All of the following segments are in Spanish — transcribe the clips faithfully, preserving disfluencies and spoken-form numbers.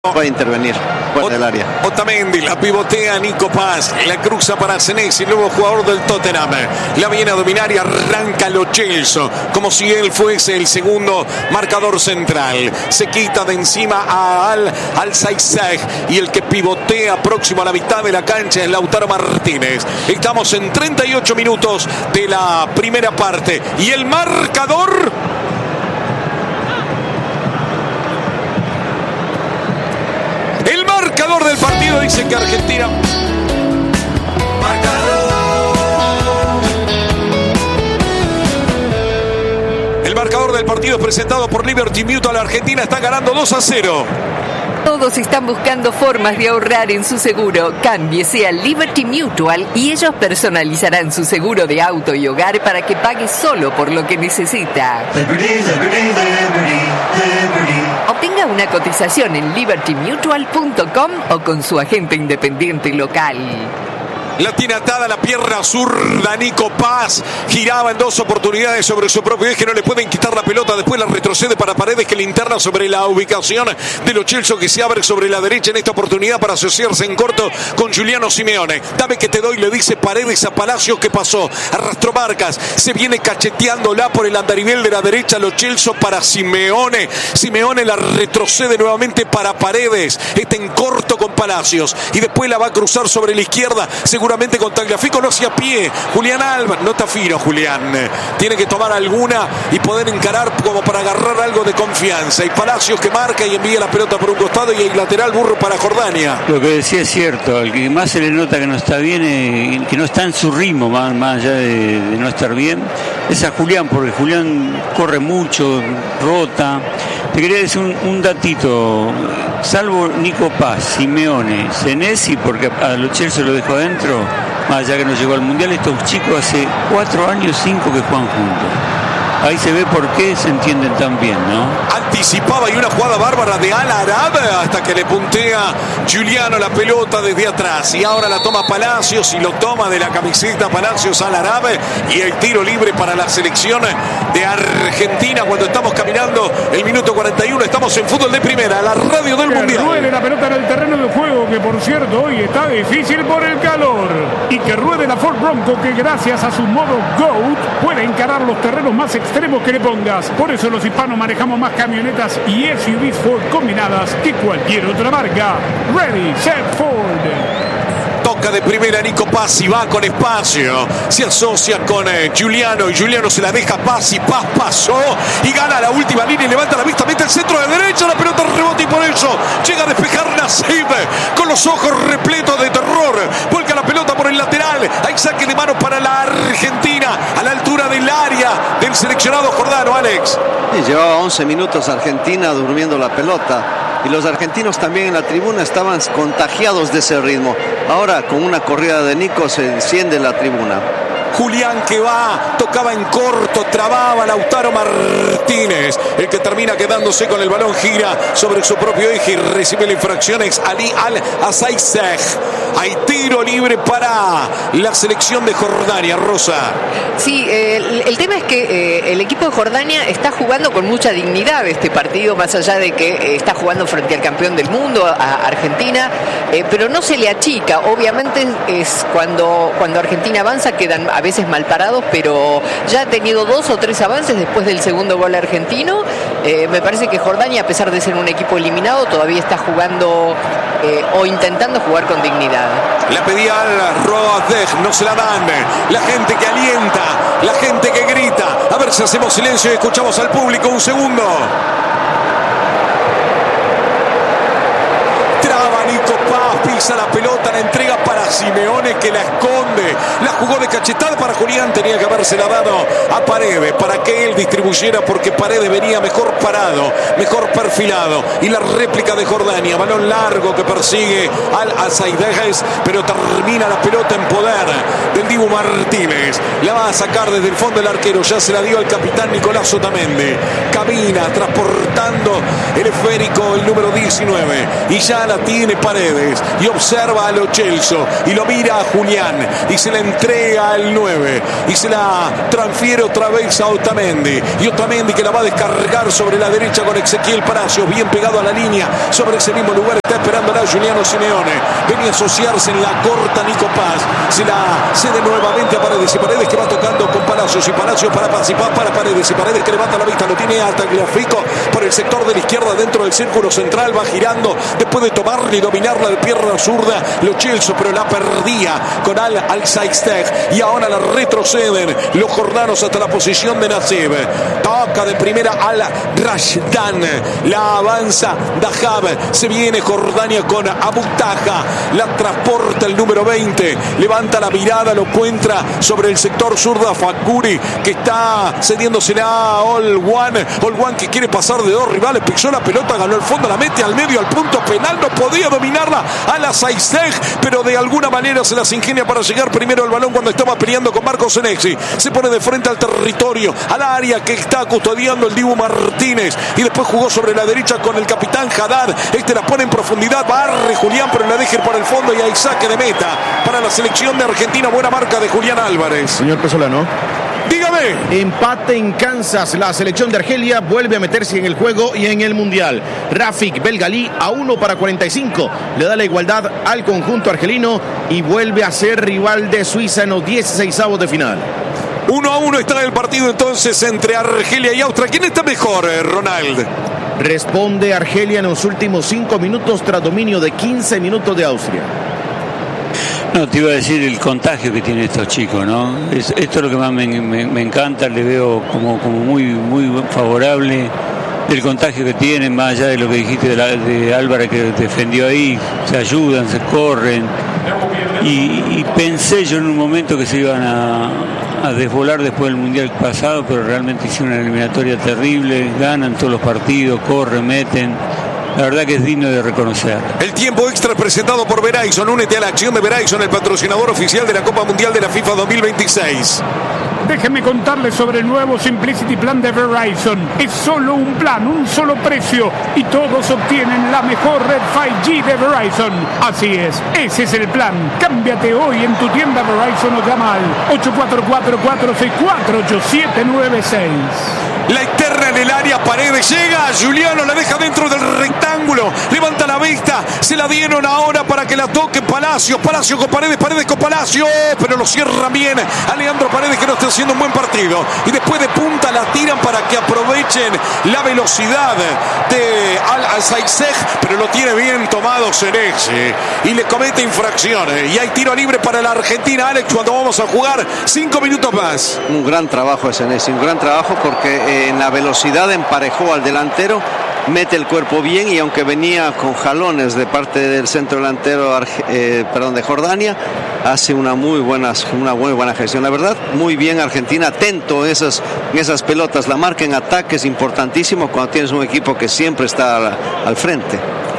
Va a intervenir por el área. Otamendi la pivotea Nico Paz, la cruza para Senesi, el nuevo jugador del Tottenham. La viene a dominar y arranca Lo Celso, como si él fuese el segundo marcador central. Se quita de encima a Al Al-Saizeg y el que pivotea próximo a la mitad de la cancha es Lautaro Martínez. Estamos en treinta y ocho minutos de la primera parte y el marcador... El marcador del partido dice que Argentina... El marcador del partido es presentado por Liberty Mutual. Argentina está ganando dos a cero. Todos están buscando formas de ahorrar en su seguro. Cámbiese a Liberty Mutual y ellos personalizarán su seguro de auto y hogar para que pague solo por lo que necesita. Liberty, Liberty, Liberty, Liberty. Obtenga una cotización en liberty mutual punto com o con su agente independiente local. La tiene atada la pierna zurda Nico Paz. Giraba en dos oportunidades sobre su propio eje. No le pueden quitar la pelota. Después la retrocede para Paredes, que le interna sobre la ubicación de Lo Celso, que se abre sobre la derecha en esta oportunidad para asociarse en corto con Giuliano Simeone. Dame que te doy, le dice Paredes a Palacios. ¿Qué pasó? Arrastró Vargas. Se viene cacheteándola por el andarivel de la derecha Lo Celso para Simeone. Simeone la retrocede nuevamente para Paredes. Está en corto con Palacios. Y después la va a cruzar sobre la izquierda. Seguramente con Tagliafico, no hacia pie. Julián Alba, no está fino Julián. Tiene que tomar alguna y poder encarar como para agarrar algo de confianza. Y Palacios que marca y envía la pelota por un costado y hay lateral Burro para Jordania. Lo que decía es cierto, el que más se le nota que no está bien, eh, que no está en su ritmo, más, más allá de, de no estar bien, es a Julián, porque Julián corre mucho, rota. Te quería decir un, un datito, salvo Nico Paz, Simeone, Senesi, porque a Lo Celso lo dejó adentro, más allá que no llegó al Mundial, estos chicos hace cuatro años, cinco que juegan juntos. Ahí se ve por qué se entienden tan bien, ¿no? Anticipaba y una jugada bárbara de Al Arab hasta que le puntea Giuliano la pelota desde atrás. Y ahora la toma Palacios y lo toma de la camiseta Palacios Al Arab. Y el tiro libre para la selección de Argentina cuando estamos caminando el minuto cuarenta y uno. Estamos en Fútbol de Primera, la radio del que Mundial. Ruede la pelota en el terreno de juego, que por cierto hoy está difícil por el calor. Y que ruede la Ford Bronco, que gracias a su modo GOAT puede encarar los terrenos más extremos que le pongas. Por eso los hispanos manejamos más camionetas y S U Vs Ford combinadas que cualquier otra marca. Ready, set, Ford. Toca de primera Nico Paz y va con espacio. Se asocia con eh, Giuliano y Giuliano se la deja Paz y Paz pasó y gana la última línea y levanta la vista, mete el centro de derecha, la pelota rebota y por eso llega a despejar Nasib con los ojos repletos de terror. Vuelca la pelota por el lateral. Hay saque de mano para la Argentina a la altura del área del seleccionado jordano, Alex. Y llevaba once minutos Argentina durmiendo la pelota. Y los argentinos también en la tribuna estaban contagiados de ese ritmo. Ahora con una corrida de Nico se enciende la tribuna. Julián que va, tocaba en corto, trababa Lautaro Martínez, el que termina quedándose con el balón, gira sobre su propio eje y recibe la infracción es Ali Al-Saizeg. Hay tiro libre para la selección de Jordania, Rosa. Sí, eh, el, el tema es que eh, el equipo de Jordania está jugando con mucha dignidad este partido, más allá de que eh, está jugando frente al campeón del mundo, a Argentina, eh, pero no se le achica. Obviamente es cuando, cuando Argentina avanza quedan a veces mal parados, pero ya ha tenido dos o tres avances después del segundo gol argentino. Eh, me parece que Jordania, a pesar de ser un equipo eliminado, todavía está jugando eh, o intentando jugar con dignidad. La pedía al Roadej, no se la dan. La gente que alienta, la gente que grita. A ver si hacemos silencio y escuchamos al público un segundo. Traba Nico Paz, pisa la pelota, la entrega para Simeone, que la esconde. La jugó de cachetada para Julián, tenía que habérsela dado a Paredes para que él distribuyera, porque Paredes venía mejor parado, mejor perfilado. Y la réplica de Jordania, balón largo que persigue al Al-Saizeg, pero termina la pelota en poder del Dibu Martínez. La va a sacar desde el fondo del arquero, ya se la dio al capitán Nicolás Otamendi. Camina transportando el esférico, el número diecinueve, y ya la tiene Paredes. Y observa a Lo Celso y lo mira a Julián y se la entrega al nueve y se la transfiere otra vez a Otamendi, y Otamendi que la va a descargar sobre la derecha con Ezequiel Palacios, bien pegado a la línea. Sobre ese mismo lugar está esperando a Giuliano Simeone, venía a asociarse en la corta Nico Paz, se la cede nuevamente a Paredes, y Paredes que va tocando con Palacios, y Palacios para Paz, y Paz para Paredes, y Paredes que levanta la vista, lo tiene a Tagliafico por el sector de la izquierda dentro del círculo central, va girando después de tomarla y dominarla de pierna zurda Lo Celso, pero la perdía con Al Al-Saisteg, y ahora la retroceden los jordanos hasta la posición de Nasib. Toca de primera Al Rashdan, la avanza Dahab, se viene Jordania con Abu Taha, la transporta el número veinte, levanta la mirada, lo encuentra sobre el sector zurda Fakuri, que está cediéndosela a Olwan, Olwan que quiere pasar de dos rivales, pisó la pelota, ganó el fondo, la mete al medio, al punto penal, no podía dominarla a la Saisteg, pero de alguna manera se las ingenia para llegar primero al balón cuando estaba peleando con Marcos Senesi, se pone de frente al territorio, al área que está custodiando el Dibu Martínez, y después jugó sobre la derecha con el capitán Haddad, este la pone en profundidad, barre Julián, pero la deja ir para el fondo y hay saque de meta para la selección de Argentina. Buena marca de Julián Álvarez. Señor Pesolano, dígame. Empate en Kansas. La selección de Argelia vuelve a meterse en el juego y en el Mundial. Rafik Belgalí a uno para cuarenta y cinco le da la igualdad al conjunto argelino y vuelve a ser rival de Suiza en los dieciseisavos de final. Uno a uno está el partido entonces entre Argelia y Austria. ¿Quién está mejor, Ronald? Responde Argelia en los últimos cinco minutos tras dominio de quince minutos de Austria. No, te iba a decir el contagio que tienen estos chicos, ¿no? Es, esto es lo que más me, me, me encanta, le veo como, como muy, muy favorable el contagio que tienen, más allá de lo que dijiste de, la, de Álvarez que defendió ahí, se ayudan, se corren. Y, y pensé yo en un momento que se iban a, a desvolar después del Mundial pasado, pero realmente hicieron una eliminatoria terrible, ganan todos los partidos, corren, meten. La verdad que es digno de reconocer. El tiempo extra presentado por Verizon. Únete a la acción de Verizon, el patrocinador oficial de la Copa Mundial de la FIFA dos mil veintiséis. Déjenme contarles sobre el nuevo Simplicity Plan de Verizon. Es solo un plan, un solo precio, y todos obtienen la mejor red cinco G de Verizon. Así es, ese es el plan. Cámbiate hoy en tu tienda Verizon o llama al ocho cuatro cuatro, cuatro seis cuatro, ocho siete nueve seis. La externa en el área, Paredes llega, Giuliano la deja dentro del rectángulo, levanta la vista, se la dieron ahora para que la toque Palacios, Palacios con Paredes, Paredes con Palacios, pero lo cierran bien a Leandro Paredes, que no está haciendo un buen partido, y después de punta la tiran para que aprovechen la velocidad de Al-Saisteg, pero lo tiene bien tomado Senesi y le comete infracciones, y hay tiro libre para la Argentina, Alex, cuando vamos a jugar cinco minutos más. Un gran trabajo de Senesi, un gran trabajo porque en la velocidad emparejó al delantero, mete el cuerpo bien, y aunque venía con jalones de parte del centro delantero eh, perdón, de Jordania, hace una muy buena, una muy buena gestión. La verdad, muy bien Argentina, atento en esas, en esas pelotas. La marca en ataque es importantísimo cuando tienes un equipo que siempre está al, al frente.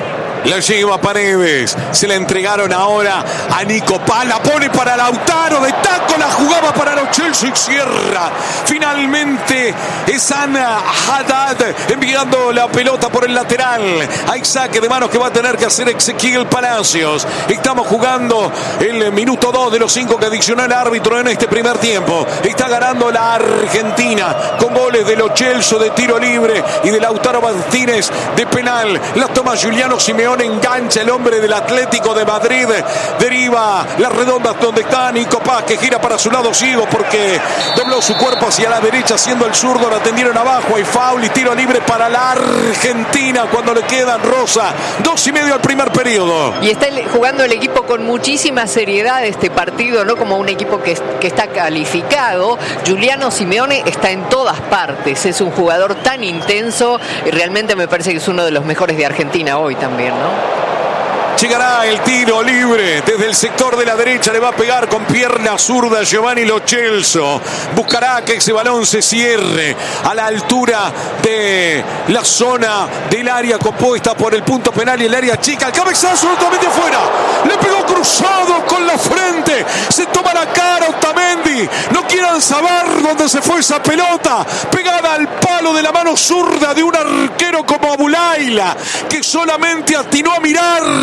La lleva Paredes, se la entregaron ahora a Nico Paz, la pone para Lautaro, de taco la jugaba para Lo Celso y cierra. Finalmente es Ana Haddad enviando la pelota por el lateral. Hay saque de manos que va a tener que hacer Ezequiel Palacios. Estamos jugando el minuto dos de los cinco que adicionó el árbitro en este primer tiempo. Está ganando la Argentina con goles de Lo Celso de tiro libre y de Lautaro Martínez de penal. La toma Giuliano Simeone, engancha el hombre del Atlético de Madrid, deriva las redondas donde está Nico Paz, que gira para su lado ciego porque dobló su cuerpo hacia la derecha siendo el zurdo, la tendieron abajo, hay foul y tiro libre para la Argentina cuando le quedan, Rosa, dos y medio al primer periodo. Y está jugando el equipo con muchísima seriedad este partido, no como un equipo que, que está calificado. Giuliano Simeone está en todas partes, es un jugador tan intenso y realmente me parece que es uno de los mejores de Argentina hoy también, ¿no? Llegará el tiro libre desde el sector de la derecha, le va a pegar con pierna zurda Giovanni Lo Celso. Buscará que ese balón se cierre a la altura de la zona del área compuesta por el punto penal y el área chica. El cabezazo totalmente afuera. Le pegó cruzado con la frente. Se toma la cara Otamendi. No quieran saber dónde se fue esa pelota. Pegada al palo de la mano zurda de un arquero como Abulaila, que solamente atinó a mirarla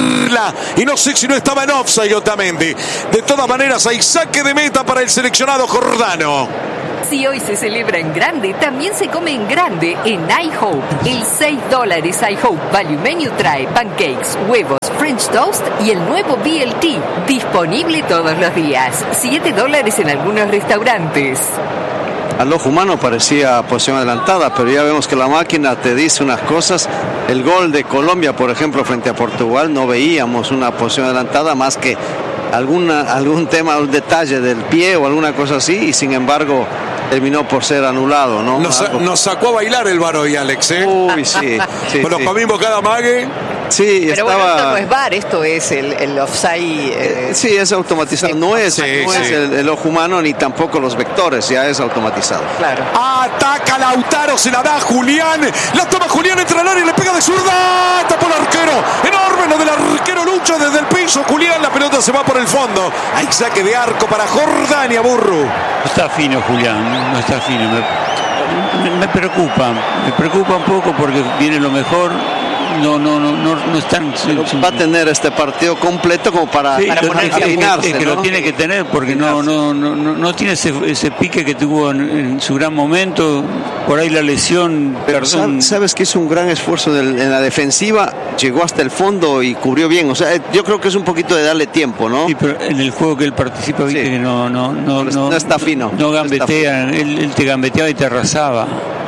Jordania y no sé si no estaba en offside Otamendi. De todas maneras hay saque de meta para el seleccionado jordano. Si hoy se celebra en grande, también se come en grande en iHope. El seis dólares iHope Value Menu trae pancakes, huevos, French toast y el nuevo B L T. Disponible todos los días. siete dólares en algunos restaurantes. Al ojo humano parecía posición adelantada, pero ya vemos que la máquina te dice unas cosas. El gol de Colombia, por ejemplo, frente a Portugal, no veíamos una posición adelantada más que alguna, algún tema, un detalle del pie o alguna cosa así, y sin embargo terminó por ser anulado, ¿no? Nos, Algo... nos sacó a bailar el VAR hoy, Alex, ¿eh? Uy, sí. sí Con los sí. comimos cada mague. Sí, Pero estaba... bueno, esto no es V A R, esto es el, el offside. Eh... Sí, es automatizado. No es, Sí, no sí. es el, el ojo humano ni tampoco los vectores, ya es automatizado. Claro. Ataca Lautaro, se la da Julián. La toma Julián, entra al área y le pega de zurda. Tapó el arquero. Enorme lo del arquero Lucho desde el piso. Julián, la pelota se va por el fondo. Hay saque de arco para Jordania, Burru. No está fino, Julián, no está fino. Me, me preocupa, me preocupa un poco porque viene lo mejor. No, no, no, no, no están. Va a tener este partido completo como para, Sí, para es que, inclinarse, es que ¿no? lo tiene que tener porque no, no, no, no, no tiene ese, ese pique que tuvo en, en su gran momento. Por ahí la lesión. Pero perdón. sabes que hizo un gran esfuerzo en, el- en la defensiva, llegó hasta el fondo y cubrió bien. O sea, yo creo que es un poquito de darle tiempo, ¿no? Sí, pero en el juego que él participa, viste Sí. que no, no, no, No está fino. No No está gambetea, él, él te gambeteaba y te arrasaba.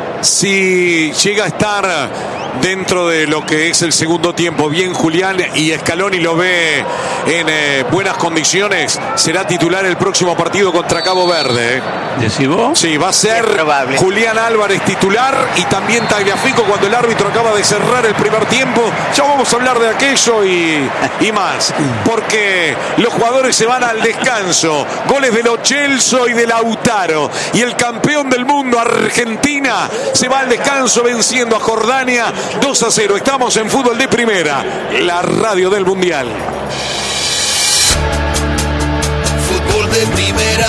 Si llega a estar dentro de lo que es el segundo tiempo bien Julián y Scaloni lo ve en eh, buenas condiciones, será titular el próximo partido contra Cabo Verde. ¿eh? ¿Decís vos? Sí, va a ser Es probable. Julián Álvarez titular y también Tagliafico cuando el árbitro acaba de cerrar el primer tiempo. Ya vamos a hablar de aquello y, y más, porque los jugadores se van al descanso. Goles de Lo Celso y de Lautaro. Y el campeón del mundo, Argentina, se va al descanso venciendo a Jordania dos a cero. Estamos en Fútbol de Primera, la radio del Mundial. Fútbol de Primera.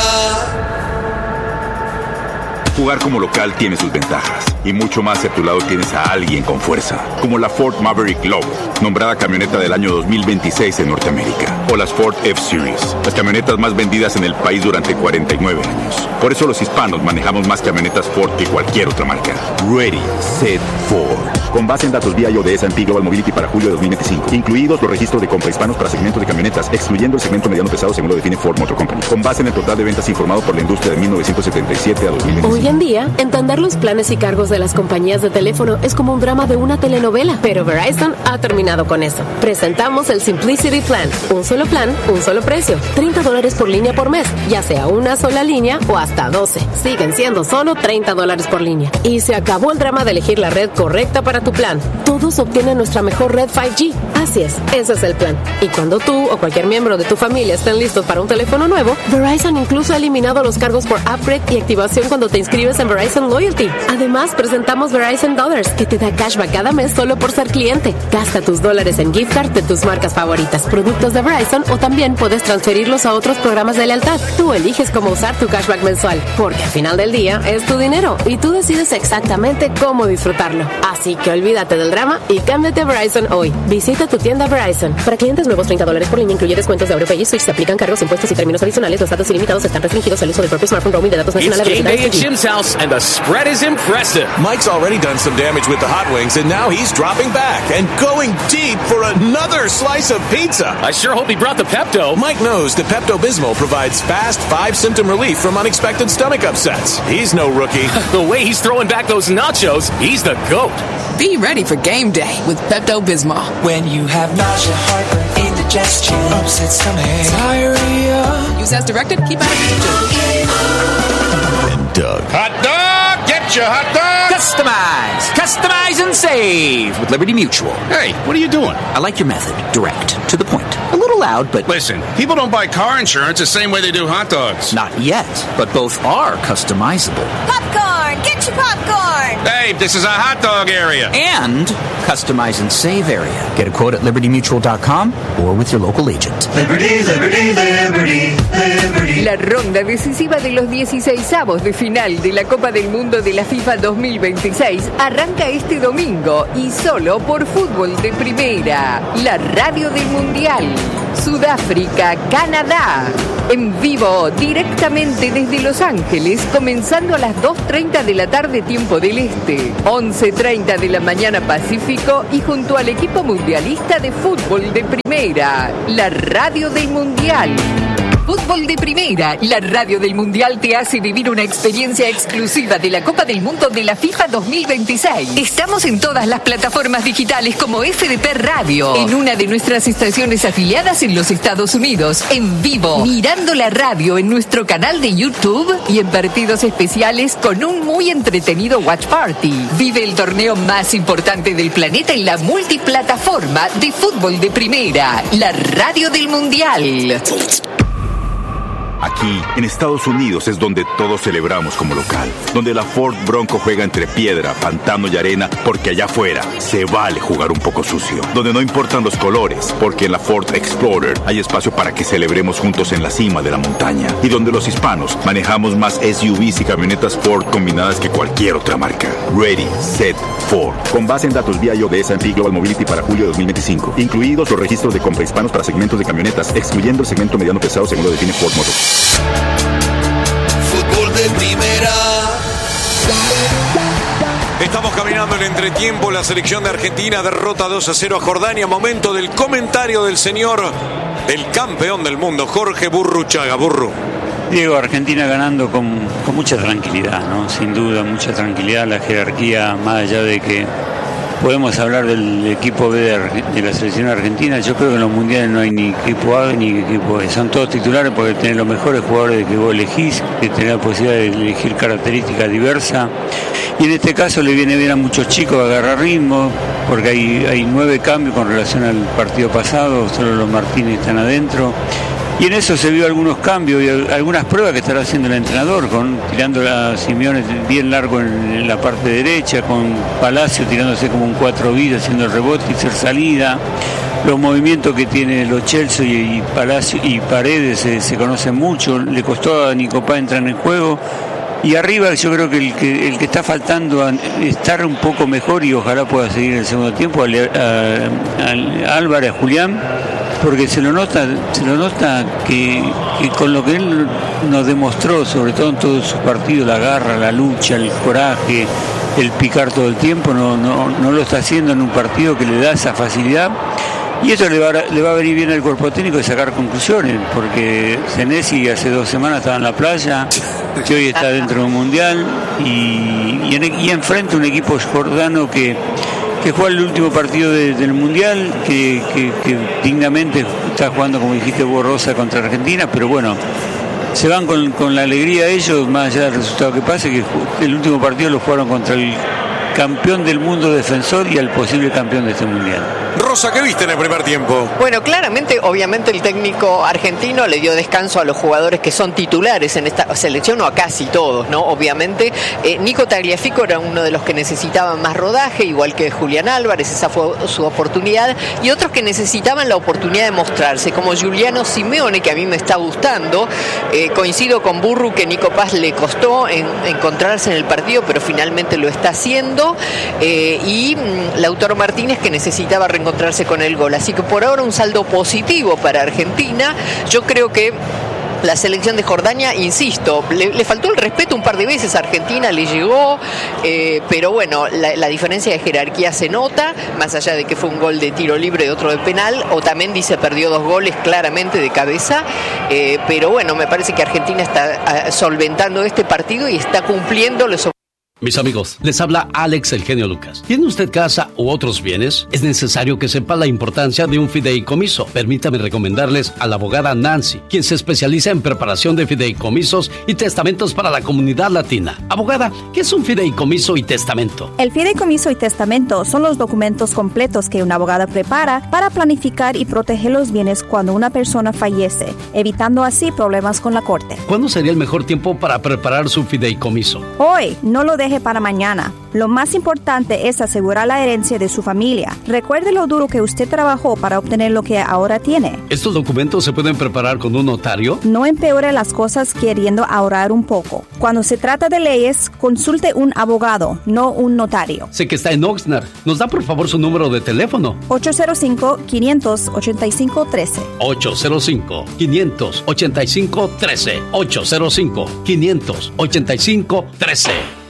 Jugar como local tiene sus ventajas y mucho más si a tu lado tienes a alguien con fuerza, como la Ford Maverick Love, nombrada camioneta del año dos mil veintiséis en Norteamérica, o las Ford F-Series, las camionetas más vendidas en el país durante cuarenta y nueve años. Por eso los hispanos manejamos más camionetas Ford que cualquier otra marca. Ready, Set, Ford. Con base en datos V I O de S and P Global Mobility para julio de dos mil veinticinco, incluidos los registros de compra hispanos para segmentos de camionetas, excluyendo el segmento mediano pesado según lo define Ford Motor Company. Con base en el total de ventas informado por la industria de mil novecientos setenta y siete a dos mil veinticinco. Hoy en día, entender los planes y cargos de las compañías de teléfono es como un drama de una telenovela, pero Verizon ha terminado con eso. Presentamos el Simplicity Plan. Un solo plan, un solo precio. treinta dólares por línea por mes, ya sea una sola línea o hasta doce. Siguen siendo solo treinta dólares por línea. Y se acabó el drama de elegir la red correcta para tu plan. Todos obtienen nuestra mejor red cinco G. Así es, ese es el plan. Y cuando tú o cualquier miembro de tu familia estén listos para un teléfono nuevo, Verizon incluso ha eliminado los cargos por upgrade y activación cuando te inscribes en Verizon Loyalty. Además, presentamos Verizon Dollars, que te da cashback cada mes solo por ser cliente. Gasta tus dólares en gift card de tus marcas favoritas, productos de Verizon, o también puedes transferirlos a otros programas de lealtad. Tú eliges cómo usar tu cashback mensual, porque al final del día es tu dinero y tú decides exactamente cómo disfrutarlo. Así que olvídate del drama y cámbiate a Verizon hoy. Visita tu tienda Verizon. Para clientes nuevos, treinta dólares por línea, incluye descuentos de AuroPay y Switch. Se aplican cargos, impuestos y términos adicionales. Los datos ilimitados están restringidos al uso del propio smartphone. Roaming de datos It's nacionales. game day at Jim's house, and the spread is impressive. Mike's already done some damage with the hot wings, and now he's dropping back and going deep for another slice of pizza. I sure hope he brought the Pepto. Mike knows that Pepto-Bismol provides fast, five-symptom relief from unexpected stomach upsets. He's no rookie. The way he's throwing back those nachos, he's the GOAT. Be ready for game day with Pepto-Bismol. When you have nausea, heartburn, indigestion, upset stomach, diarrhea. Use as directed. Keep out of And Doug. Hot dog! Get your hot dog! Customize! Customize and save with Liberty Mutual. Hey, what are you doing? I like your method. Direct. To the point. A little loud, but... Listen, people don't buy car insurance the same way they do hot dogs. Not yet, but both are customizable. Popcorn! Get Get your popcorn! Hey, this is a hot dog area. And customize and save area. Get a quote at liberty mutual dot com or with your local agent. Liberty, liberty, liberty, liberty. La ronda decisiva de los dieciseisavos de final de la Copa del Mundo de la FIFA dos mil veintiséis arranca este domingo y solo por Fútbol de Primera, la radio del Mundial. Sudáfrica, Canadá. En vivo, directamente desde Los Ángeles, comenzando a las dos treinta de la tarde, tiempo del Este, once treinta de la mañana Pacífico, y junto al equipo mundialista de Fútbol de Primera, la radio del Mundial. Fútbol de Primera, la radio del Mundial te hace vivir una experiencia exclusiva de la Copa del Mundo de la FIFA dos mil veintiséis. Estamos en todas las plataformas digitales como F D P Radio, en una de nuestras estaciones afiliadas en los Estados Unidos, en vivo, mirando la radio en nuestro canal de YouTube y en partidos especiales con un muy entretenido Watch Party. Vive el torneo más importante del planeta en la multiplataforma de Fútbol de Primera, la radio del Mundial. Aquí, en Estados Unidos, es donde todos celebramos como local. Donde la Ford Bronco juega entre piedra, pantano y arena, porque allá afuera se vale jugar un poco sucio. Donde no importan los colores, porque en la Ford Explorer hay espacio para que celebremos juntos en la cima de la montaña. Y donde los hispanos manejamos más S U Vs y camionetas Ford combinadas que cualquier otra marca. Ready, Set, Ford. Con base en datos vía I O de S and P Global Mobility para julio de dos mil veinticinco. Incluidos los registros de compra hispanos para segmentos de camionetas, excluyendo el segmento mediano pesado según lo define Ford Motors. Fútbol de Primera. Estamos caminando el entretiempo. La selección de Argentina derrota dos a cero a Jordania. Momento del comentario del señor, el campeón del mundo, Jorge Burruchaga. Burru. Diego, Argentina ganando con, con mucha tranquilidad, ¿no? Sin duda, mucha tranquilidad. La jerarquía, más allá de que podemos hablar del equipo B de, de la selección argentina, yo creo que en los mundiales no hay ni equipo A ni equipo B. Son todos titulares porque tienen los mejores jugadores que vos elegís, que tenés la posibilidad de elegir características diversas. Y en este caso le viene bien a muchos chicos agarrar ritmo, porque hay, hay nueve cambios con relación al partido pasado, solo los Martínez están adentro. Y en eso se vio algunos cambios y algunas pruebas que estará haciendo el entrenador, con tirando a Simeone bien largo en, en la parte derecha, con Palacio tirándose como un cuatro B, haciendo el rebote y hacer salida. Los movimientos que tiene los Chelsea y, y Palacio y Paredes se, se conocen mucho. Le costó a Nico Paz entrar en el juego. Y arriba yo creo que el que, el que está faltando a estar un poco mejor, y ojalá pueda seguir el segundo tiempo, a, a, a Álvarez, a Julián, porque se lo nota, se lo nota que, que con lo que él nos demostró, sobre todo en todos sus partidos, la garra, la lucha, el coraje, el picar todo el tiempo, no, no, no lo está haciendo en un partido que le da esa facilidad. Y eso le va, a, le va a venir bien al cuerpo técnico de sacar conclusiones, porque Senesi hace dos semanas estaba en la playa, que hoy está dentro de un mundial, y, y, en, y enfrente un equipo jordano que, que juega el último partido de, del mundial, que, que, que dignamente está jugando, como dijiste vos, Rosa, contra Argentina, pero bueno, se van con, con la alegría ellos, más allá del resultado que pase, que el último partido lo jugaron contra el campeón del mundo defensor y al posible campeón de este mundial. Rosa, ¿qué viste en el primer tiempo? Bueno, claramente, obviamente el técnico argentino le dio descanso a los jugadores que son titulares en esta selección, o a casi todos, ¿no? Obviamente, eh, Nico Tagliafico era uno de los que necesitaban más rodaje, igual que Julián Álvarez, esa fue su oportunidad, y otros que necesitaban la oportunidad de mostrarse, como Giuliano Simeone, que a mí me está gustando. Eh, coincido con Burru que Nico Paz le costó en, encontrarse en el partido, pero finalmente lo está haciendo, eh, y mm, Lautaro Martínez, que necesitaba reencontrarse con el gol. Así que por ahora un saldo positivo para Argentina. Yo creo que la selección de Jordania, insisto, le, le faltó el respeto un par de veces a Argentina, le llegó, eh, pero bueno, la, la diferencia de jerarquía se nota, más allá de que fue un gol de tiro libre y otro de penal. Otamendi se perdió dos goles claramente de cabeza, eh, pero bueno, me parece que Argentina está uh, solventando este partido y está cumpliendo los objetivos. Mis amigos, les habla Alex El Genio Lucas. ¿Tiene usted casa u otros bienes? Es necesario que sepa la importancia de un fideicomiso. Permítame recomendarles a la abogada Nancy, quien se especializa en preparación de fideicomisos y testamentos para la comunidad latina. Abogada, ¿qué es un fideicomiso y testamento? El fideicomiso y testamento son los documentos completos que una abogada prepara para planificar y proteger los bienes cuando una persona fallece, evitando así problemas con la corte. ¿Cuándo sería el mejor tiempo para preparar su fideicomiso? Hoy, no lo deje deje para mañana. Lo más importante es asegurar la herencia de su familia. Recuerde lo duro que usted trabajó para obtener lo que ahora tiene. ¿Estos documentos se pueden preparar con un notario? No empeore las cosas queriendo ahorrar un poco. Cuando se trata de leyes, consulte un abogado, no un notario. Sé que está en Oxnard. ¿Nos da por favor su número de teléfono? ocho cero cinco, cinco ocho cinco, uno tres. ocho cero cinco, cinco ocho cinco, uno tres. ocho cero cinco, cinco ocho cinco, uno tres.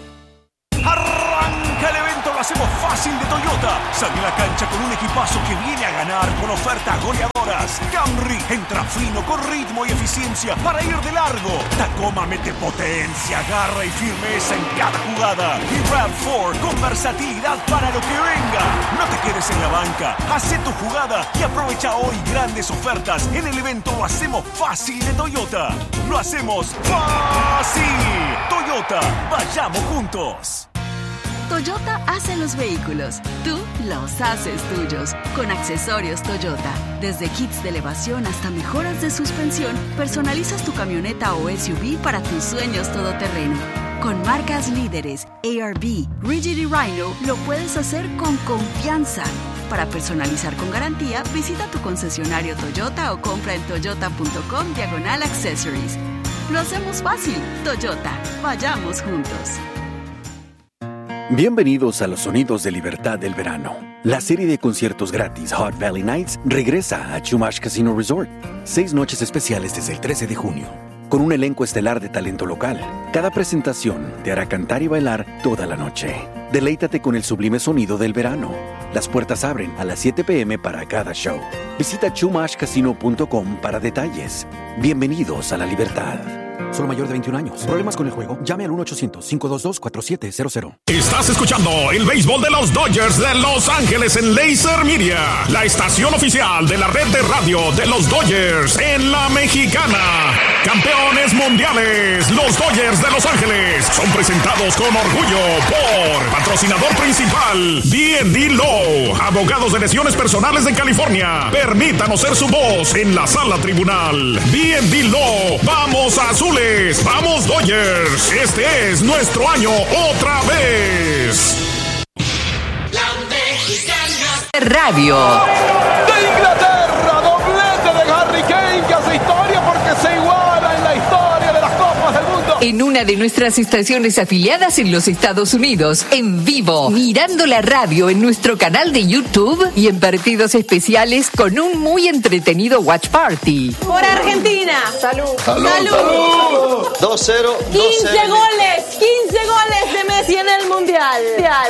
Arranca el evento, lo hacemos fácil de Toyota. Sale a la cancha con un equipazo que viene a ganar con ofertas goleadoras. Camry entra fino con ritmo y eficiencia para ir de largo. Tacoma mete potencia, garra y firmeza en cada jugada. Y RAV cuatro con versatilidad para lo que venga. No te quedes en la banca, haz tu jugada y aprovecha hoy grandes ofertas en el evento Lo hacemos fácil de Toyota. Lo hacemos fácil. Toyota, vayamos juntos. Toyota hace los vehículos, tú los haces tuyos. Con accesorios Toyota, desde kits de elevación hasta mejoras de suspensión, personalizas tu camioneta o S U V para tus sueños todoterreno. Con marcas líderes, A R B, Rigid y Rhino, lo puedes hacer con confianza. Para personalizar con garantía, visita tu concesionario Toyota o compra en toyota.com diagonal accessories. Lo hacemos fácil. Toyota, vayamos juntos. Bienvenidos a los Sonidos de Libertad del Verano. La serie de conciertos gratis Hot Valley Nights regresa a Chumash Casino Resort. Seis noches especiales desde el trece de junio. Con un elenco estelar de talento local. Cada presentación te hará cantar y bailar toda la noche. Deleítate con el sublime sonido del verano. Las puertas abren a las siete p.m. para cada show. Visita chumash casino punto com para detalles. Bienvenidos a la libertad. Solo mayor de veintiún años. ¿Problemas con el juego? Llame al uno ochocientos, cinco dos dos, cuatro siete cero cero. Estás escuchando el béisbol de los Dodgers de Los Ángeles en Laser Media, la estación oficial de la red de radio de los Dodgers en la Mexicana. Campeones mundiales, los Dodgers de Los Ángeles son presentados con orgullo por patrocinador principal D and D Law, abogados de lesiones personales de California. Permítanos ser su voz en la sala tribunal. D and D Law, vamos azules. ¡Vamos Dodgers! Este es nuestro año otra vez. La Mexicana Radio. De Inglaterra, doblete de Harry Kane que hace historia porque se iguala en la historia de las Copas del Mundo. En una de nuestras estaciones afiliadas en los Estados Unidos, en vivo, mirando la radio en nuestro canal de YouTube y en partidos especiales con un muy entretenido watch party. Por Argentina. Salud. Salud. Salud. dos cero. quince goles. quince goles de Messi en el Mundial.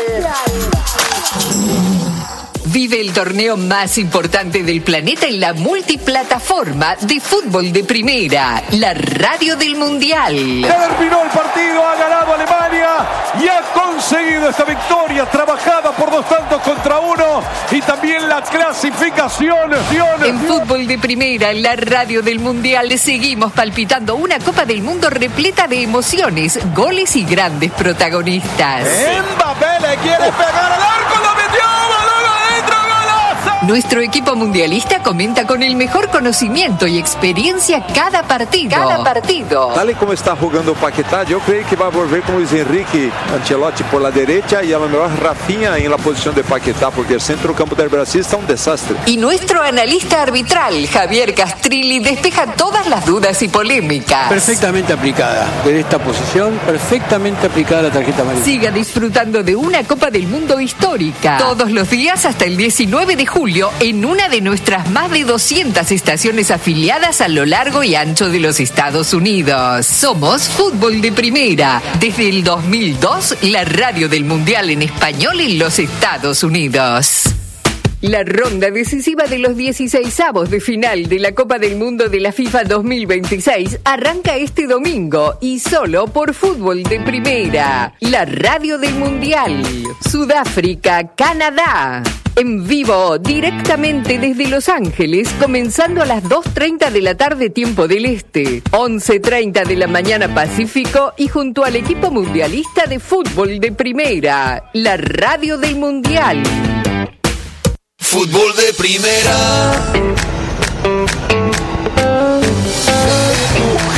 Vive el torneo más importante del planeta en la multiplataforma de fútbol de primera, la radio del Mundial. Terminó el partido, ha ganado Alemania y ha conseguido esta victoria trabajada por dos tantos contra uno y también la clasificación. En fútbol de primera, la radio del Mundial, seguimos palpitando una Copa del Mundo repleta de emociones, goles y grandes protagonistas. Mbappé le quiere pegar al arco, lo metió, balón adentro, golazo. Nuestro equipo mundialista comenta con el mejor conocimiento y experiencia cada partido. Cada partido. Tal y como está jugando Paquetá, yo creo que va a volver con Luis Enrique Ancelotti por la derecha y a lo mejor Rafinha en la posición de Paquetá, porque el centro campo del Brasil está un desastre. Y nuestro analista arbitral, Javier Castrilli, despeja todas las dudas y polémicas. Perfectamente aplicada. Desde esta posición, perfectamente aplicada la tarjeta amarilla. Siga disfrutando de una Copa del Mundo histórica. Todos los días hasta el diecinueve de julio en una de nuestras más de doscientas estaciones afiliadas a lo largo y ancho de los Estados Unidos. Somos Fútbol de Primera. Desde el dos mil dos, la radio del Mundial en español en los Estados Unidos. La ronda decisiva de los dieciseisavos de final de la Copa del Mundo de la FIFA dos mil veintiséis arranca este domingo y solo por Fútbol de Primera, la radio del Mundial. Sudáfrica, Canadá. En vivo, directamente desde Los Ángeles, comenzando a las dos treinta de la tarde tiempo del Este, once treinta de la mañana Pacífico y junto al equipo mundialista de Fútbol de Primera, la radio del Mundial. Fútbol de Primera.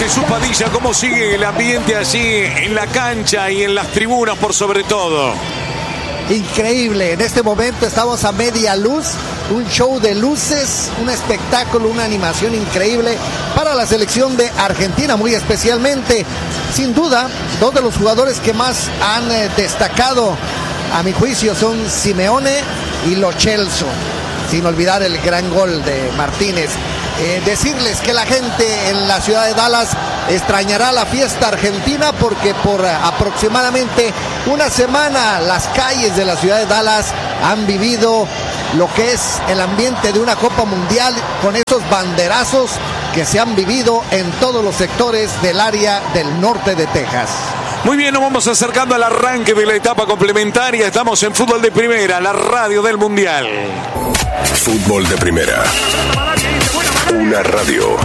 Jesús Padilla, ¿cómo sigue el ambiente allí en la cancha y en las tribunas por sobre todo? Increíble, en este momento estamos a media luz, un show de luces, un espectáculo, una animación increíble para la selección de Argentina, muy especialmente, sin duda, dos de los jugadores que más han eh, destacado, a mi juicio, son Simeone y Lo Celso, sin olvidar el gran gol de Martínez. Eh, decirles que la gente en la ciudad de Dallas extrañará la fiesta argentina porque por uh, aproximadamente una semana las calles de la ciudad de Dallas han vivido lo que es el ambiente de una Copa Mundial con esos banderazos que se han vivido en todos los sectores del área del norte de Texas. Muy bien, nos vamos acercando al arranque de la etapa complementaria. Estamos en Fútbol de Primera, la radio del Mundial. Fútbol de Primera. Una radio.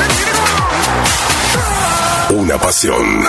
Una pasión.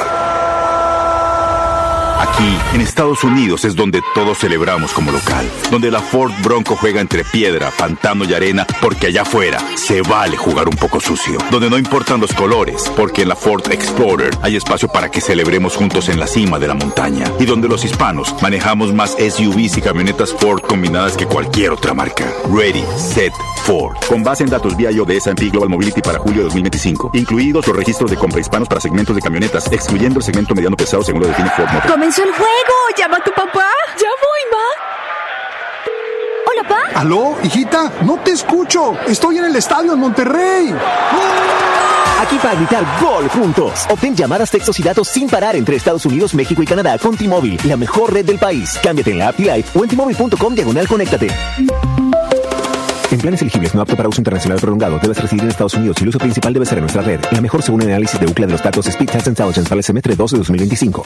Aquí, en Estados Unidos, es donde todos celebramos como local. Donde la Ford Bronco juega entre piedra, pantano y arena, porque allá afuera se vale jugar un poco sucio. Donde no importan los colores, porque en la Ford Explorer hay espacio para que celebremos juntos en la cima de la montaña. Y donde los hispanos manejamos más S U Vs y camionetas Ford combinadas que cualquier otra marca. Ready, Set, Ford. Con base en datos B I O de S and P Global Mobility para julio de dos mil veinticinco. Incluidos los registros de compra hispanos para segmentos de camionetas, excluyendo el segmento mediano pesado según lo define Ford Motor. ¡Comenzó el juego! ¡Llama a tu papá! ¡Ya voy, ma! Hola, pa. ¿Aló, hijita? No te escucho. Estoy en el estadio en Monterrey. Aquí para gritar gol juntos. Obtén llamadas, textos y datos sin parar entre Estados Unidos, México y Canadá con T-Mobile, la mejor red del país. Cámbiate en la app T-Life o en T-Mobile punto com diagonal conéctate. En planes elegibles no apto para uso internacional prolongado, debes residir en Estados Unidos y el uso principal debe ser en nuestra red. La mejor según el análisis de Ookla de los datos Speed Test Intelligence para el semestre doce de dos mil veinticinco.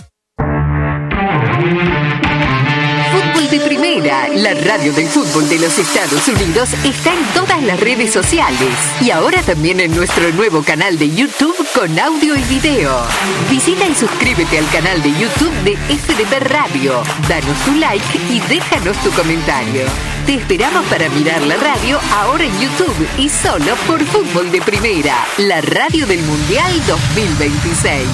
Fútbol de Primera, la radio del fútbol de los Estados Unidos, está en todas las redes sociales y ahora también en nuestro nuevo canal de YouTube con audio y video. Visita y suscríbete al canal de YouTube de F D P Radio, danos tu like y déjanos tu comentario. Te esperamos para mirar la radio ahora en YouTube y solo por Fútbol de Primera, la radio del Mundial dos mil veintiséis.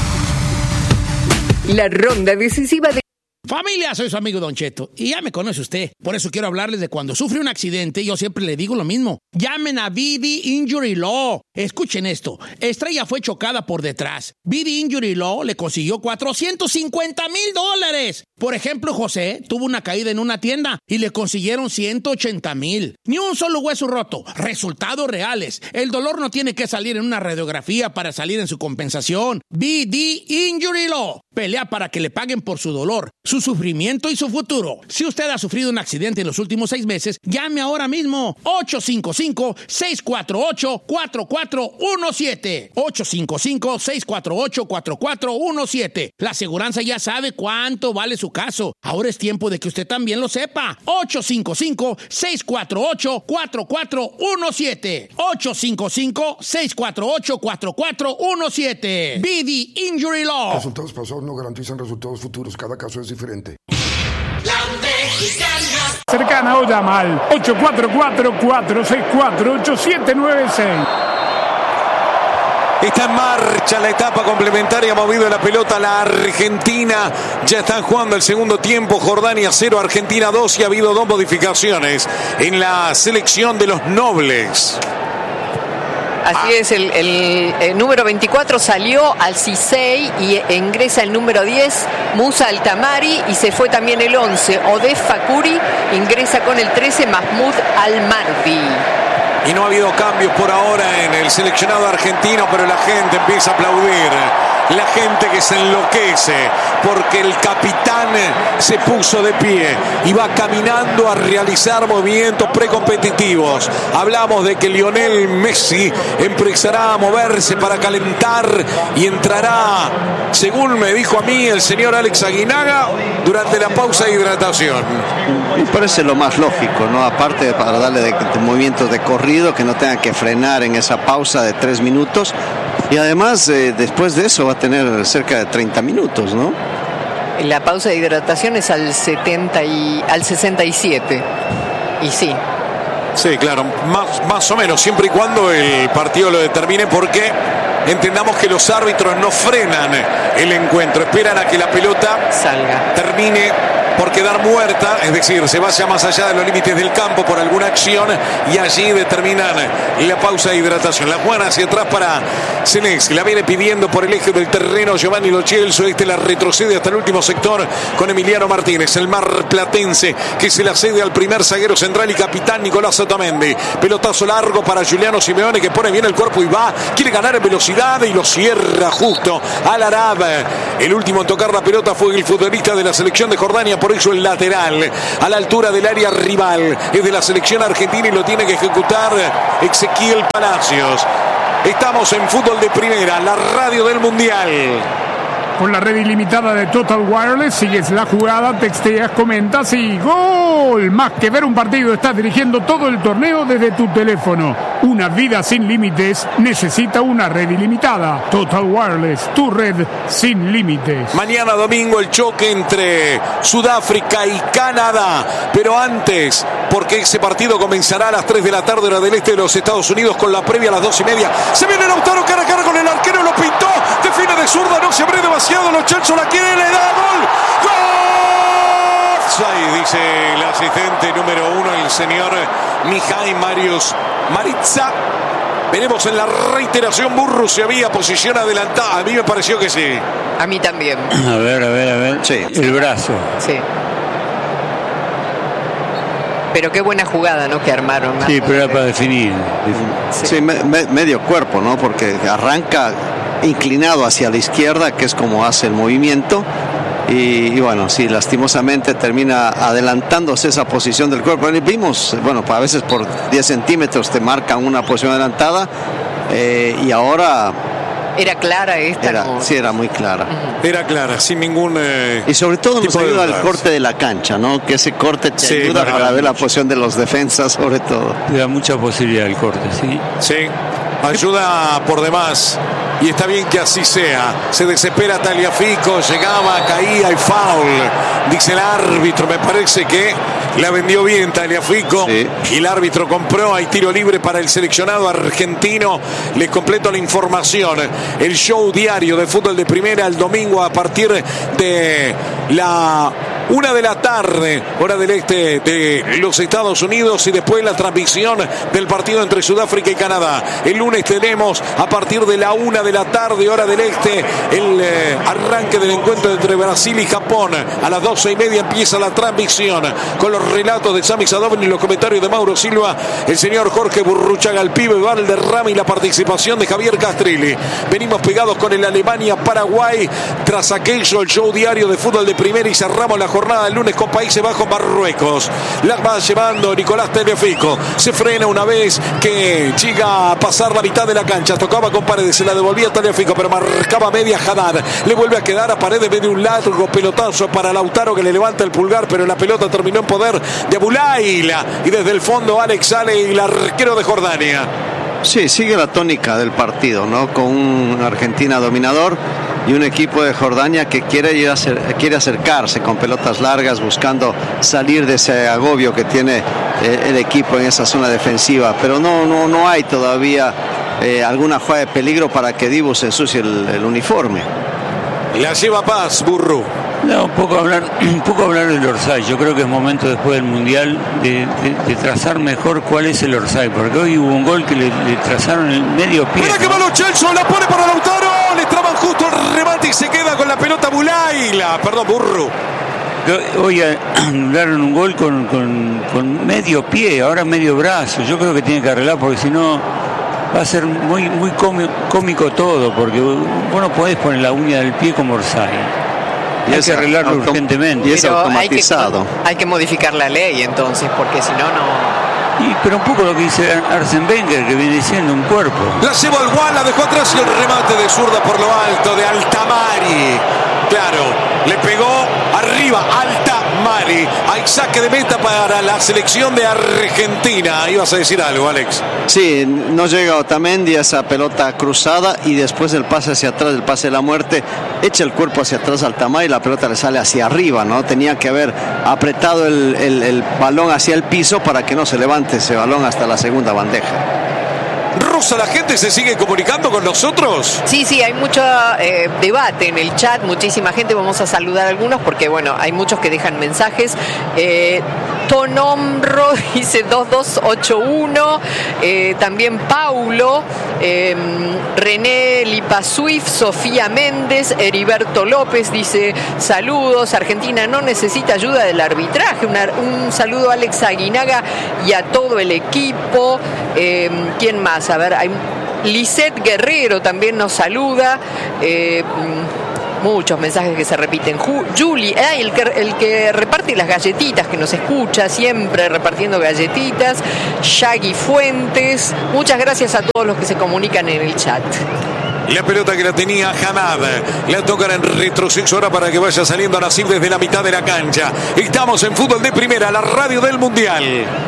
La ronda decisiva de... Familia, soy su amigo Don Cheto y ya me conoce usted. Por eso quiero hablarles de cuando sufre un accidente. Yo siempre le digo lo mismo. Llamen a B D Injury Law. Escuchen esto. Estrella fue chocada por detrás. B D Injury Law le consiguió cuatrocientos cincuenta mil dólares. Por ejemplo, José tuvo una caída en una tienda y le consiguieron ciento ochenta mil. Ni un solo hueso roto. Resultados reales. El dolor no tiene que salir en una radiografía para salir en su compensación. B D Injury Law. Pelea para que le paguen por su dolor, su sufrimiento y su futuro. Si usted ha sufrido un accidente en los últimos seis meses, llame ahora mismo. ocho cinco cinco, seis cuatro ocho, cuatro cuatro uno siete. ocho cinco cinco, seis cuatro ocho, cuatro cuatro uno siete. La aseguranza ya sabe cuánto vale su caso. Ahora es tiempo de que usted también lo sepa. ocho cinco cinco, seis cuatro ocho, cuatro cuatro uno siete. ocho cinco cinco, seis cuatro ocho, cuatro cuatro uno siete. B D Injury Law. Resultados pasados no garantizan resultados futuros. Cada caso es diferente. La Mexicana. Cercana o llama al ocho cuatro cuatro, cuatro seis cuatro, ocho siete nueve seis. Está en marcha la etapa complementaria, movido la pelota la Argentina. Ya están jugando el segundo tiempo. Jordania cero, Argentina dos, y ha habido dos modificaciones en la selección de los nobles. Así es, el, el, el número veinticuatro salió al Cisei y ingresa el número diez, Musa Altamari, y se fue también el once, Odef Fakuri, ingresa con el trece, Mahmoud Al-Mardi. Y no ha habido cambios por ahora en el seleccionado argentino, pero la gente empieza a aplaudir. La gente que se enloquece porque el capitán se puso de pie y va caminando a realizar movimientos precompetitivos. Hablamos de que Lionel Messi empezará a moverse para calentar y entrará, según me dijo a mí el señor Alex Aguinaga, durante la pausa de hidratación. Me parece lo más lógico, ¿no? Aparte, para darle de, de movimientos de corrido, que no tenga que frenar en esa pausa de tres minutos. Y además, eh, después de eso va a tener cerca de treinta minutos, ¿no? La pausa de hidratación es al setenta y al sesenta y siete. Y sí, Sí, claro, más, más o menos, siempre y cuando el partido lo determine, porque entendamos que los árbitros no frenan el encuentro, esperan a que la pelota salga, termine por quedar muerta, es decir, se vaya más allá de los límites del campo por alguna acción y allí determinan la pausa de hidratación. La juegan hacia atrás para Celeste, la viene pidiendo por el eje del terreno Giovanni Lo Celso, este la retrocede hasta el último sector con Emiliano Martínez, el marplatense que se la cede al primer zaguero central y capitán Nicolás Otamendi. Pelotazo largo para Giuliano Simeone, que pone bien el cuerpo y va, quiere ganar en velocidad y lo cierra justo al Arab. El último en tocar la pelota fue el futbolista de la selección de Jordania, por eso el lateral a la altura del área rival es de la selección argentina y lo tiene que ejecutar Ezequiel Palacios. Estamos en Fútbol de Primera, la radio del Mundial. Con la red ilimitada de Total Wireless, sigues la jugada, texteas, comentas y ¡gol! Más que ver un partido, estás dirigiendo todo el torneo desde tu teléfono. Una vida sin límites necesita una red ilimitada. Total Wireless, tu red sin límites. Mañana domingo el choque entre Sudáfrica y Canadá. Pero antes, porque ese partido comenzará a las tres de la tarde, hora del este de los Estados Unidos, con la previa a las dos y media. Se viene Lautaro cara a cara con el arquero, lo pintó, define de zurda, no se abre demasiado. Lo Celso la quiere, le da gol. ¡Gol! Ahí dice el asistente número uno, el señor Mihai Marius Maritza. Veremos en la reiteración. Burru se había posición adelantada. A mí me pareció que sí. A mí también. A ver, a ver, a ver. Sí. El brazo. Sí. Pero qué buena jugada, ¿no? Que armaron. Sí, pero era para definir. Sí, sí me, me, medio cuerpo, ¿no? Porque arranca inclinado hacia la izquierda, que es como hace el movimiento. Y, y bueno, sí, lastimosamente termina adelantándose esa posición del cuerpo. Vimos, bueno, a veces por diez centímetros te marcan una posición adelantada eh, y ahora... Era clara esta. Era, ¿no? Sí, era muy clara. Uh-huh. Era clara, sin ningún... Eh, y sobre todo nos ayuda el corte de la cancha, ¿no? Que ese corte te sí, ayuda para ver la posición de los defensas, sobre todo. Te da mucha posibilidad el corte, ¿sí? Sí, ayuda por demás. Y está bien que así sea. Se desespera Tagliafico, llegaba, caía y foul. Dice el árbitro, me parece que la vendió bien Tagliafico. Sí. Y el árbitro compró, hay tiro libre para el seleccionado argentino. Les completo la información. El show diario de Fútbol de Primera el domingo a partir de la una de la tarde, hora del este de los Estados Unidos, y después la transmisión del partido entre Sudáfrica y Canadá. El lunes tenemos a partir de la una de la tarde, hora del este, el eh, arranque del encuentro entre Brasil y Japón. A las doce y media empieza la transmisión con los relatos de Sami Sadovni y los comentarios de Mauro Silva, el señor Jorge Burruchaga, el pibe Valderrama y la participación de Javier Castrilli. Venimos pegados con el Alemania-Paraguay tras aquello, el show diario de Fútbol de Primera, y cerramos la jornada del lunes con Países Bajos Marruecos. La va llevando Nicolás Tagliafico, se frena una vez que llega a pasar la mitad de la cancha, tocaba con Paredes, se la devolvía Tagliafico, pero marcaba media Haddad, le vuelve a quedar a Paredes, medio un largo pelotazo para Lautaro, que le levanta el pulgar, pero la pelota terminó en poder de Abulaila, y desde el fondo Alex sale, y el arquero de Jordania. Sí, sigue la tónica del partido, ¿no? Con un Argentina dominador y un equipo de Jordania que quiere ir a acer- quiere acercarse con pelotas largas, buscando salir de ese agobio que tiene eh, el equipo en esa zona defensiva, pero no no no hay todavía eh, alguna jugada de peligro para que Dibu se ensucie el, el uniforme. La lleva Paz, Burru. No, un poco hablar, un poco hablar del Orsay. Yo creo que es momento después del Mundial de, de, de trazar mejor cuál es el Orsay, porque hoy hubo un gol que le, le trazaron el medio pie. Mira que va Lo Celso, la pone para Lautaro, le traban justo el remate y se queda con la pelota Bulaila, perdón, Burru. Hoy anularon un gol con, con, con medio pie, ahora medio brazo. Yo creo que tiene que arreglar, porque si no va a ser muy muy cómico todo, porque vos no podés poner la uña del pie como Orsay. Y hay que arreglarlo autom- urgentemente. Y es pero automatizado. Hay que, hay que modificar la ley entonces, porque si no, no... Y, pero un poco lo que dice Arsene Wenger, que viene diciendo un cuerpo. La llevó al Gual, la dejó atrás y el remate de zurda por lo alto de Altamari. Claro, le pegó arriba Altamari. Tamari. Hay saque de meta para la selección de Argentina. Ibas a decir algo, Alex. Sí, no llega Otamendi a esa pelota cruzada y después del pase hacia atrás, el pase de la muerte, echa el cuerpo hacia atrás al Tamari y la pelota le sale hacia arriba, ¿no? Tenía que haber apretado el, el, el balón hacia el piso para que no se levante ese balón hasta la segunda bandeja. Rosa, ¿la gente se sigue comunicando con nosotros? Sí, sí, hay mucho eh, debate en el chat, muchísima gente. Vamos a saludar a algunos porque, bueno, hay muchos que dejan mensajes. Eh, Tonomro dice dos dos ocho uno, eh, también Paulo, eh, René Lipasuif, Sofía Méndez, Heriberto López dice saludos, Argentina no necesita ayuda del arbitraje. Una, un saludo a Alex Aguinaga y a todo el equipo. Eh, ¿Quién más? A ver, hay Lisette Guerrero también nos saluda. Eh, Muchos mensajes que se repiten. Ju, Julie, eh, el, que, el que reparte las galletitas, que nos escucha siempre repartiendo galletitas. Shaggy Fuentes. Muchas gracias a todos los que se comunican en el chat. La pelota que la tenía Hamad, la tocan en retroceso ahora para que vaya saliendo a Nasif desde la mitad de la cancha. Estamos en Fútbol de Primera, la radio del Mundial.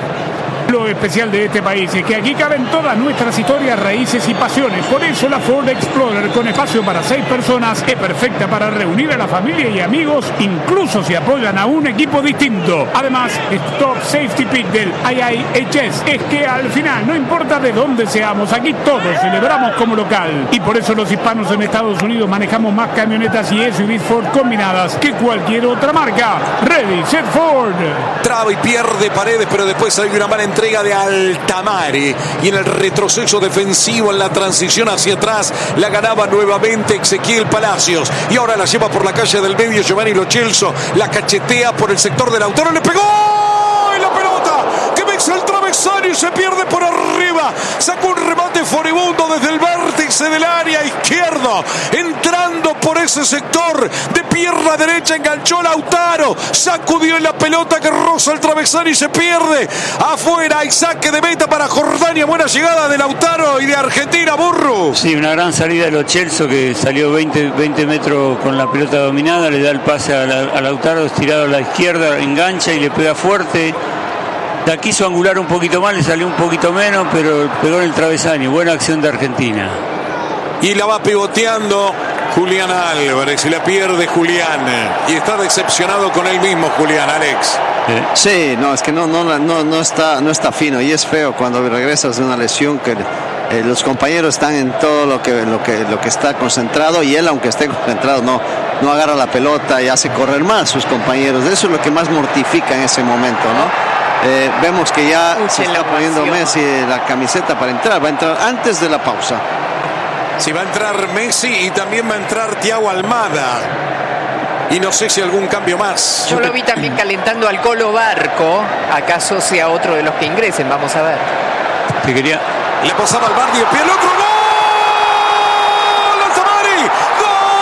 Lo especial de este país es que aquí caben todas nuestras historias, raíces y pasiones. Por eso la Ford Explorer, con espacio para seis personas, es perfecta para reunir a la familia y amigos, incluso si apoyan a un equipo distinto. Además, Stop Safety Pick del I I H S es que al final, no importa de dónde seamos, aquí todos celebramos como local. Y por eso los hispanos en Estados Unidos manejamos más camionetas y S U Vs Ford combinadas que cualquier otra marca. Ready, set, Ford. Traba y pierde Paredes, pero después hay una mala entrega de Altamari y en el retroceso defensivo en la transición hacia atrás la ganaba nuevamente Ezequiel Palacios y ahora la lleva por la calle del medio Giovanni Lo Celso, la cachetea por el sector del Lautaro, le pegó en la pelota que mexa el travesaño y se pierde por arriba, sacó un remate furibundo desde el vértice del área izquierdo, entrando por ese sector de pierna derecha, enganchó Lautaro, sacudió en la pelota que roza el travesaño y se pierde afuera. Hay saque de meta para Jordania. Buena llegada de Lautaro y de Argentina, Burro. Sí, una gran salida de Lo Celso, que salió veinte, veinte metros con la pelota dominada, le da el pase a, la, a Lautaro estirado a la izquierda, engancha y le pega fuerte. La quiso angular un poquito más, le salió un poquito menos, pero pegó en el travesaño. Buena acción de Argentina. Y la va pivoteando Julián Álvarez y la pierde Julián. Y está decepcionado con él mismo, Julián, Alex. Sí, no, es que no, no, no, no, está, no está fino y es feo cuando regresas de una lesión que eh, los compañeros están en todo lo que, lo, que, lo que está concentrado y él, aunque esté concentrado, no, no agarra la pelota y hace correr más a sus compañeros. Eso es lo que más mortifica en ese momento, ¿no? Eh, vemos que ya Uy, se está poniendo Messi la camiseta para entrar, va a entrar antes de la pausa. Sí, va a entrar Messi y también va a entrar Thiago Almada. Y no sé si algún cambio más. Yo lo vi también calentando al Colo Barco. ¿Acaso sea otro de los que ingresen? Vamos a ver. Te quería... Le pasaba al Bardi, el pie al otro, ¡gol!